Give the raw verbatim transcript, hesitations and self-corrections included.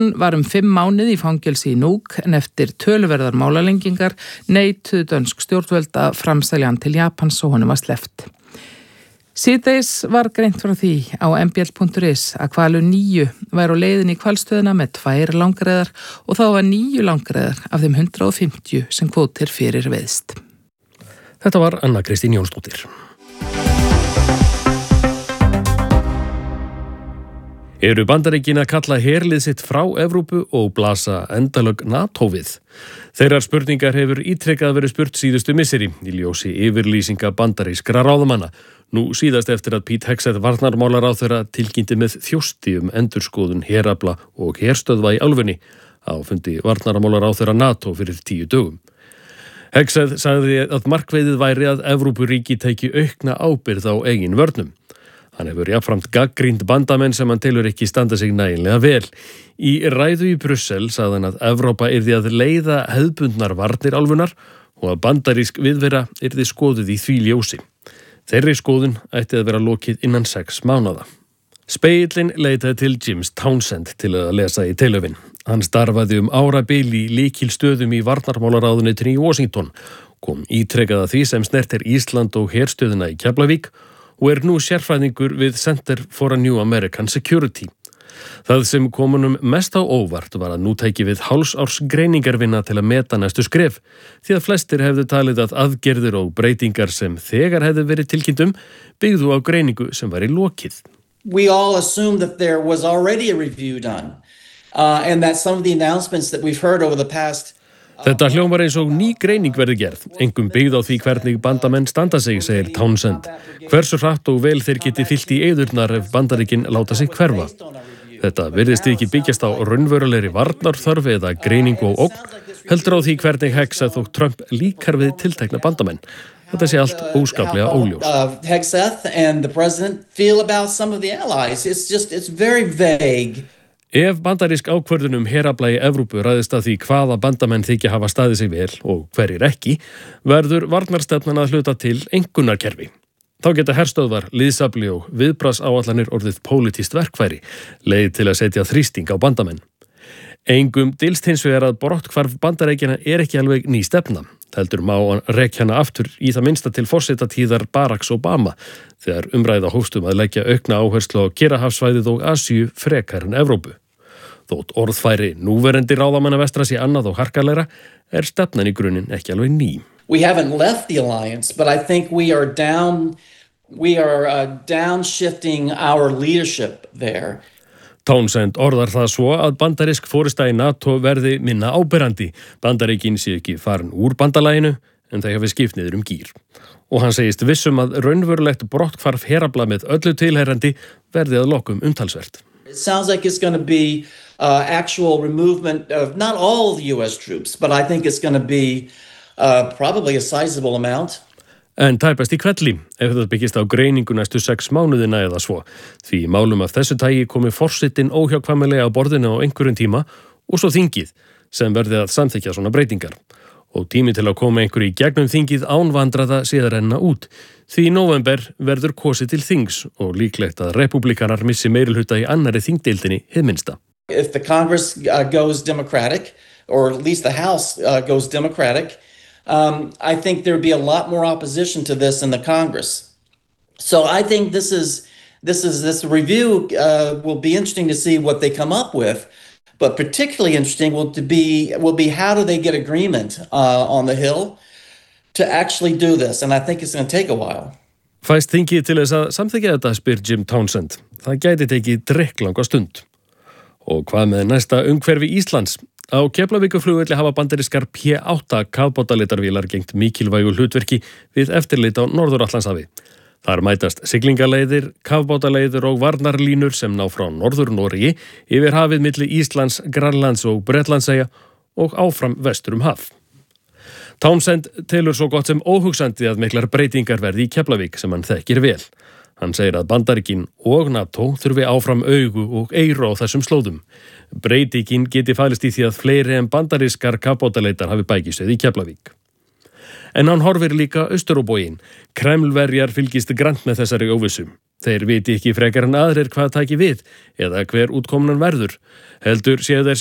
var um fimm mánuði í fangelsi í Nuuk en eftir töluverðar málalengingar neituðu dönsk stjórnvöld að framselja hann til Japans og honum var sleppt. Síðdegis var greint frá því á m b l punktur is að Hvalur níu væri á leiðinni í hvalstöðina með tvær langreyðar og þá var níu langreyðar af þeim hundrað og fimmtíu sem kvótir fyrir veiðst. Þetta var Anna Kristín Jónsdóttir. Eru Bandaríkin að kalla herlið sitt frá Evrópu og blasa endalög NATO við? Þeirrar spurningar hefur ítrekað verið spurt síðustu misseri í ljósi yfirlýsinga bandarískra ráðamanna. Nú síðast eftir að Pete Hegseth varnarmálaráðherra tilkynnti með þjósti um endurskoðun herafla og herstöðva í álfunni á fundi varnarmálaráðherra NATO fyrir tíu dögum. Hegseth sagði að markveiðið væri að Evrópuríki tæki aukna ábyrgð á eigin vörnum. Hann hefur jafnframt gagnrýnt bandamenn sem hann telur ekki standa sig nægilega vel. Í ræðu í Brussel sagði hann að Evrópa yrði að leiða hefðbundnar varnir álfunnar og að bandarísk viðvera yrði skoðuð í því ljósi. Þeirri skoðun ætti að vera lokið innan sex mánaða. Spegillinn leitaði til James Townsend til að lesa í Telöfin. Hann starfaði um árabil í lykilstöðum í varnarmálaráðuneytinu í Washington, kom ítrekað að því sem snertir Ísland og herstöðina í Keflavík og er nú sérfræðingur við Center for a New American Security. Það sem kom honum mest á óvart var að nú tæki við hálfs árs greiningarvinna til að meta næstu skref, því að flestir hefðu talið að aðgerðir og breytingar sem þegar hefðu verið tilkynntum byggðu á greiningu sem var í lokið. We all assumed that there was already a review done, uh, and that some of the announcements that we've heard over the past Þetta hljómar eins og ný greining verði gerð, einkum byggð á því hvernig bandamenn standa sig, segir Townsend. Hversu hratt og vel þeir geti fyllt í eyðurnar ef Bandaríkin láta sig hverfa. Þetta virðist ekki byggjast á raunverulegri varnarþörf eða greiningu og ógn, heldur á því hvernig Hegseth og Trump líkar við tiltekna bandamenn. Þetta sé allt óskaplega óljós. Uh, Hegseth and the president feel about some of the allies. It's just, it's very vague. Ef bandarísk ákvörðun um herafla í Evrópu ræðist að því hvaða bandamenn þykja hafa staðið sig vel og hverjir ekki, verður varnarstefnan að hluta til einkunnarkerfi. Þá geta herstöðvar, liðsafli og viðbragðsáætlanir orðið pólitískt verkfæri, leið til að setja þrýsting á bandamenn. Engum dylst hins vegar að brotthvarf Bandaríkjanna er ekki alveg ný stefna. Heldur má rekja hana aftur í það minnsta til forsetatíðar Baracks Obama, þegar umræða hófstum að leggja aukna áherslu á Kyrrahafssvæðið og Asíu frekar en Evrópu. Þótt orðfæri núverandi ráðamanna vestra sé annað og harkalegra, er stefnan í grunninn ekki alveg ný. We haven't left the alliance, but I think we are down, we are uh, downshifting our leadership there. Townsend orðar það svo að bandarísk forysta í NATO verði minna áberandi. Bandaríkin sé ekki farin úr bandalaginu en þau hafi skipt niður um gír. Og hann segist vissum að raunverulegt brotthvarf herafla með öllu tilheyrandi verði að lokum umtalsvert. It sounds like it's going to be uh, actual removement of not all the U S troops, but I think it's going to be uh, probably a sizable amount. En tæpast í kvelli, ef þetta byggist á greiningu næstu sex mánuðina eða svo. Því málum af þessu tagi komi forsetinn óhjákvæmilega á borðinu á einhverjum tíma og svo þingið sem verði að samþykkja svona breytingar. Og tími til að koma einhverju í gegnum þingið ánvandraða sé að renna út. Því í nóvember verður kosið til þings og líklegt að repúblikanar missi meirihluta í annarri þingdeildinni hið minnsta. If the Congress uh, goes Democratic, or at least the House uh, goes Democratic, Um, I think there would be a lot more opposition to this in the Congress. So I think this is this is this review uh, will be interesting to see what they come up with, but particularly interesting will to be will be how do they get agreement uh, on the Hill to actually do this, and I think it's going to take a while. Fæst þingið til þess að samþykkja þetta, spyr Jim Townsend. Það gæti tekið drekklanga stund. Og hvað með næsta umhverfi Íslands? Á Keflavíkurflugvelli hafa bandarískar P átta kafbátaletarvélar gegnt mikilvægu hlutverki við eftirlit á Norður-Atlantshafi. Þar mætast siglingaleiðir, kafbátaleiðir og varnarlínur sem ná frá Norður-Noregi yfir hafið milli Íslands, Grænlands og Bretlandseyja og áfram vestur um haf. Townsend telur svo gott sem óhugsandi að miklar breytingar verði í Keflavík sem hann þekkir vel. Hann segir að Bandaríkin og NATO þurfi áfram augu og eyru á þessum slóðum. Breytingin geti falist í því að fleiri en bandarískar kafbátaleitar hafi bækistöð í Keflavík. En hann horfir líka austur á bóginn. Kremlverjar fylgist grannt með þessari óvissu. Þeir viti ekki frekar en aðrir hvað taki við eða hver útkomnan verður. Heldur séu þeir